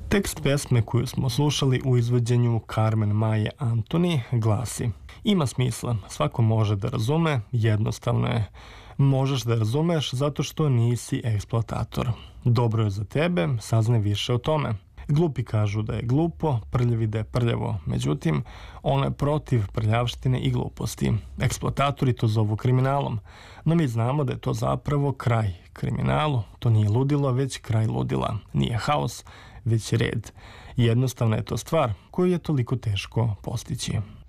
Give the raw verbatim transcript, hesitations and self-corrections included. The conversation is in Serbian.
Tekst pesme koju smo slušali u izvođenju Carmen Maje Antoni glasi: ima smisla, svako može da razume, jednostavno je. Možeš da razumeš zato što nisi eksploatator. Dobro je za tebe, saznaj više o tome. Glupi kažu da je glupo, prljavi da je prljavo. Međutim, ono je protiv prljavštine i gluposti. Eksploatatori to zovu kriminalom, no mi znamo da je to zapravo kraj kriminalu. To nije ludilo, već kraj ludila. Nije haos, već red. Jednostavna je to stvar koju je toliko teško postići.